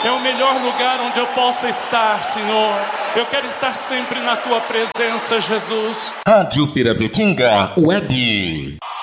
É o melhor lugar onde eu possa estar, Senhor. Eu quero estar sempre na tua presença, Jesus. Rádio Pirabetinga Web.